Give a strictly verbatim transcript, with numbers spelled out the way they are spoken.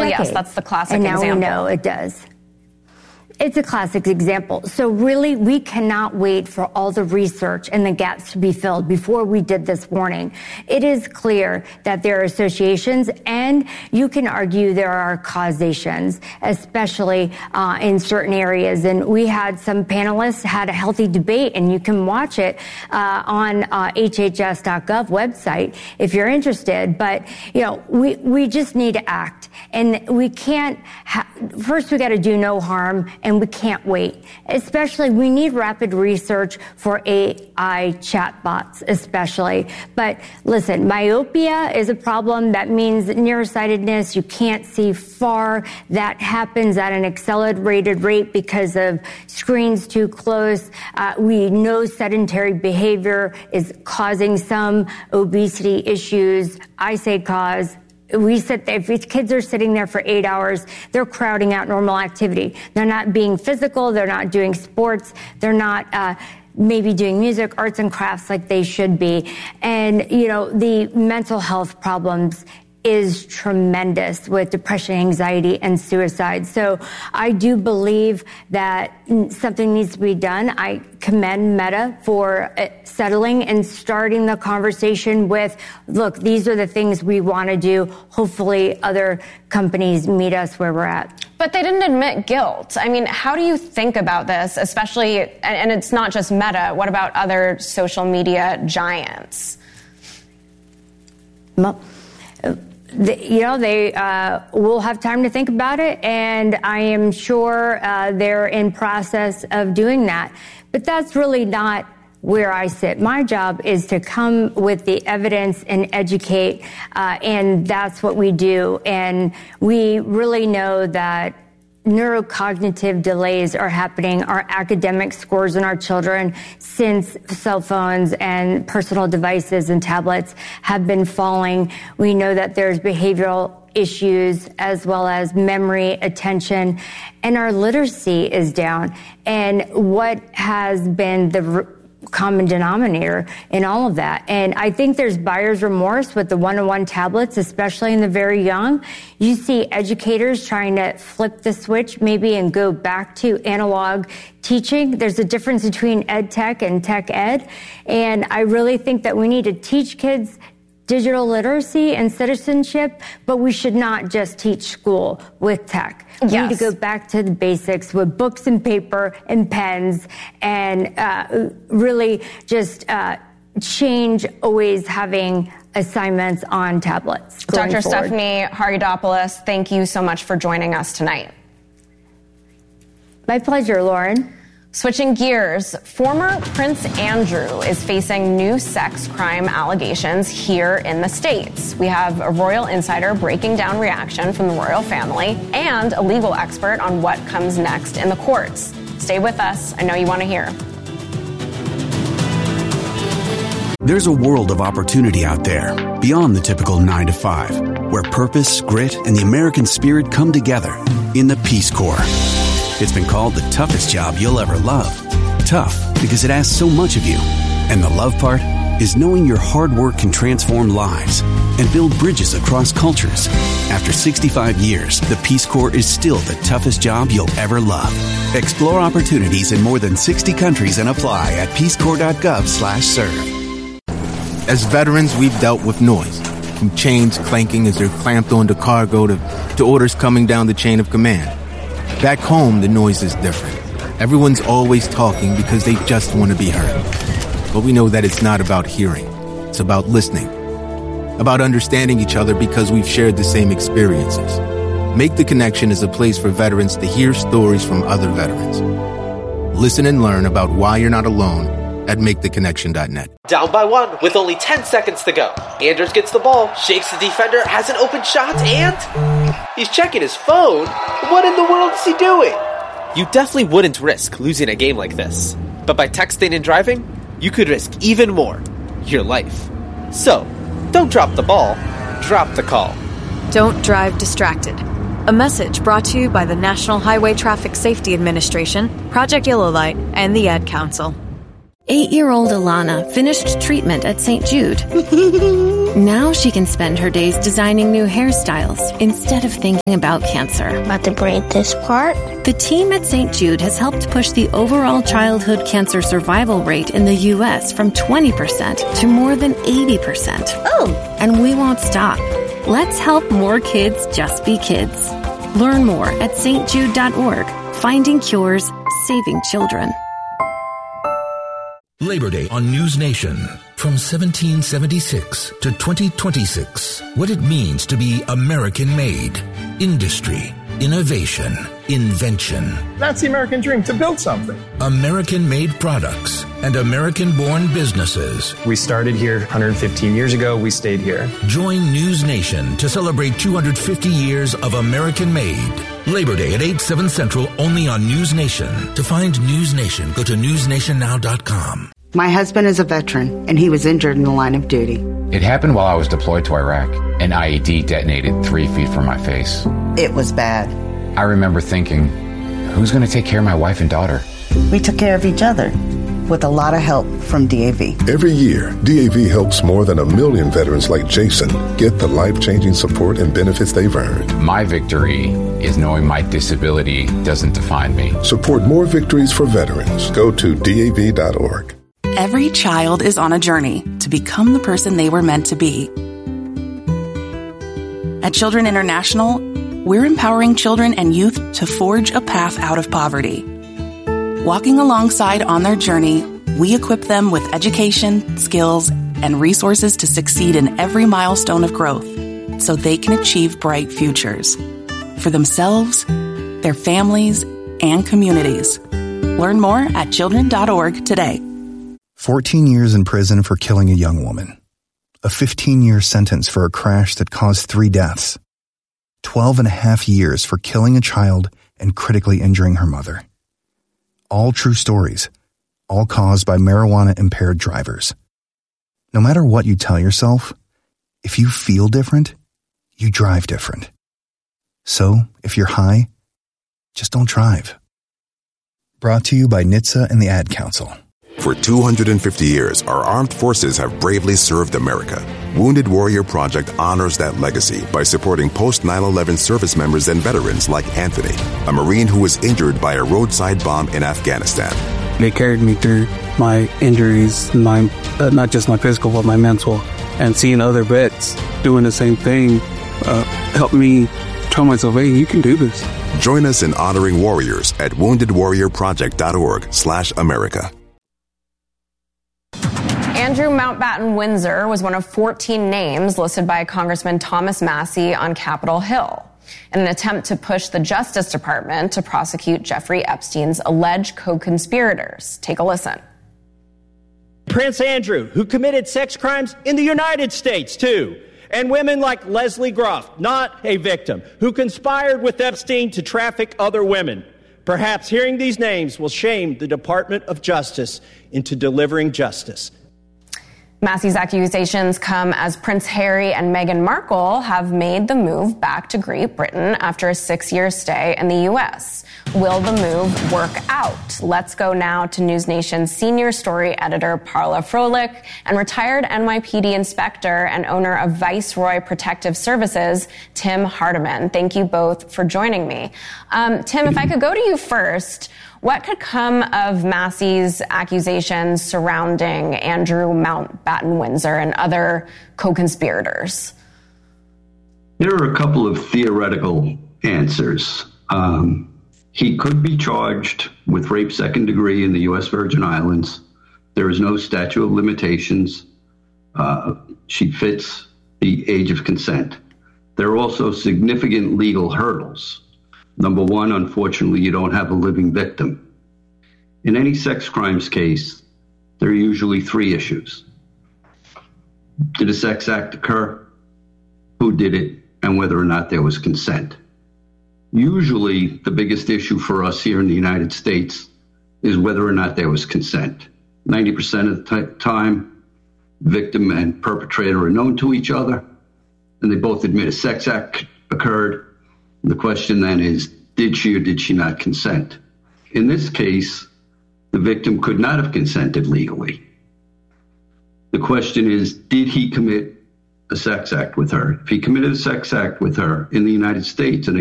Well, yes, that's the classic example. And now example. we know it does. It's a classic example. So really, we cannot wait for all the research and the gaps to be filled before we did this warning. It is clear that there are associations, and you can argue there are causations, especially uh, in certain areas. And we had some panelists had a healthy debate, and you can watch it uh, on uh, H H S dot gov website if you're interested. But, you know, we, we just need to act. And we can't, ha- first we got to do no harm, and we can't wait. Especially, we need rapid research for A I chatbots, especially. But listen, myopia is a problem. That means nearsightedness. You can't see far. That happens at an accelerated rate because of screens too close. Uh, we know sedentary behavior is causing some obesity issues. I say cause. We sit there, if kids are sitting there for eight hours, they're crowding out normal activity. They're not being physical. They're not doing sports. They're not uh, maybe doing music, arts and crafts like they should be. And, you know, the mental health problems is tremendous with depression, anxiety, and suicide. So I do believe that something needs to be done. I commend Meta for settling and starting the conversation with, look, these are the things we want to do. Hopefully other companies meet us where we're at. But they didn't admit guilt. I mean, how do you think about this, especially, and it's not just Meta, what about other social media giants? Well, The, you know, they uh, will have time to think about it, and I am sure uh, they're in process of doing that. But that's really not where I sit. My job is to come with the evidence and educate, uh, and that's what we do. And we really know that neurocognitive delays are happening. Our academic scores in our children since cell phones and personal devices and tablets have been falling. We know that there's behavioral issues as well as memory, attention, and our literacy is down. And what has been the common denominator in all of that? And I think there's buyer's remorse with the one-on-one tablets, especially in the very young. You see educators trying to flip the switch maybe and go back to analog teaching. There's a difference between ed tech and tech ed. And I really think that we need to teach kids digital literacy and citizenship, but we should not just teach school with tech. We yes. need to go back to the basics with books and paper and pens, and uh, really just uh, change always having assignments on tablets. Doctor Forward. Stephanie Hariadopoulos, thank you so much for joining us tonight. My pleasure, Lauren. Switching gears, former Prince Andrew is facing new sex crime allegations here in the States. We have a royal insider breaking down reaction from the royal family and a legal expert on what comes next in the courts. Stay with us. I know you want to hear. There's a world of opportunity out there beyond the typical nine to five, where purpose, grit, and the American spirit come together in the Peace Corps. It's been called the toughest job you'll ever love. Tough because it asks so much of you. And the love part is knowing your hard work can transform lives and build bridges across cultures. After sixty-five years, the Peace Corps is still the toughest job you'll ever love. Explore opportunities in more than sixty countries and apply at peacecorps.gov slash serve. As veterans, we've dealt with noise, from chains clanking as they're clamped onto cargo to, to orders coming down the chain of command. Back home, the noise is different. Everyone's always talking because they just want to be heard. But we know that it's not about hearing. It's about listening. About understanding each other because we've shared the same experiences. Make the Connection is a place for veterans to hear stories from other veterans. Listen and learn about why you're not alone at make the connection dot net. Down by one with only ten seconds to go. Anders gets the ball, shakes the defender, has an open shot, and he's checking his phone. What in the world is he doing? You definitely wouldn't risk losing a game like this. But by texting and driving, you could risk even more. Your life. So, don't drop the ball, drop the call. Don't drive distracted. A message brought to you by the National Highway Traffic Safety Administration, Project Yellow Light, and the Ad Council. Eight-year-old Alana finished treatment at Saint Jude. Now she can spend her days designing new hairstyles instead of thinking about cancer. About to braid this part? The team at Saint Jude has helped push the overall childhood cancer survival rate in the U S from twenty percent to more than eighty percent. Oh! And we won't stop. Let's help more kids just be kids. Learn more at s t jude dot org. Finding cures, saving children. Labor Day on News Nation. From seventeen seventy-six to twenty twenty-six. What it means to be American-made. Industry, innovation, invention. That's the American dream, to build something. American-made products and American-born businesses. We started here one hundred fifteen years ago. We stayed here. Join News Nation to celebrate two hundred fifty years of American-made. Labor Day at eight, seven Central, only on News Nation. To find News Nation, go to news nation now dot com. My husband is a veteran, and he was injured in the line of duty. It happened while I was deployed to Iraq. An I E D detonated three feet from my face. It was bad. I remember thinking, who's going to take care of my wife and daughter? We took care of each other, with a lot of help from D A V. Every year, D A V helps more than a million veterans like Jason get the life-changing support and benefits they've earned. My victory is knowing my disability doesn't define me. Support more victories for veterans. Go to D A V dot org. Every child is on a journey to become the person they were meant to be. At Children International, we're empowering children and youth to forge a path out of poverty. Walking alongside on their journey, we equip them with education, skills, and resources to succeed in every milestone of growth so they can achieve bright futures for themselves, their families, and communities. Learn more at children dot org today. fourteen years in prison for killing a young woman. A fifteen-year sentence for a crash that caused three deaths. twelve and a half years for killing a child and critically injuring her mother. All true stories, all caused by marijuana-impaired drivers. No matter what you tell yourself, if you feel different, you drive different. So, if you're high, just don't drive. Brought to you by N H T S A and the Ad Council. For two hundred fifty years, our armed forces have bravely served America. Wounded Warrior Project honors that legacy by supporting post nine eleven service members and veterans like Anthony, a Marine who was injured by a roadside bomb in Afghanistan. They carried me through my injuries, my uh, not just my physical, but my mental. And seeing other vets doing the same thing uh, helped me tell myself, hey, you can do this. Join us in honoring warriors at wounded warrior project dot org slash America. Andrew Mountbatten Windsor was one of fourteen names listed by Congressman Thomas Massie on Capitol Hill in an attempt to push the Justice Department to prosecute Jeffrey Epstein's alleged co-conspirators. Take a listen. Prince Andrew, who committed sex crimes in the United States, too. And women like Leslie Groff, not a victim, who conspired with Epstein to traffic other women. Perhaps hearing these names will shame the Department of Justice into delivering justice. Massie's accusations come as Prince Harry and Meghan Markle have made the move back to Great Britain after a six-year stay in the U S. Will the move work out? Let's go now to News Nation's senior story editor, Parla Froelich, and retired N Y P D inspector and owner of Viceroy Protective Services, Tim Hardiman. Thank you both for joining me. Um, Tim, if I could go to you first, what could come of Massie's accusations surrounding Andrew Mountbatten Windsor and other co-conspirators? There are a couple of theoretical answers. Um, he could be charged with rape second degree in the U S Virgin Islands. There is no statute of limitations. Uh, she fits the age of consent. There are also significant legal hurdles. Number one, unfortunately, you don't have a living victim. In any sex crimes case, there are usually three issues. Did a sex act occur? Who did it? And whether or not there was consent. Usually, the biggest issue for us here in the United States is whether or not there was consent. ninety percent of the t- time, victim and perpetrator are known to each other, and they both admit a sex act occurred. The question then is, did she or did she not consent? In this case, the victim could not have consented legally. The question is, did he commit a sex act with her? If he committed a sex act with her in the United States, and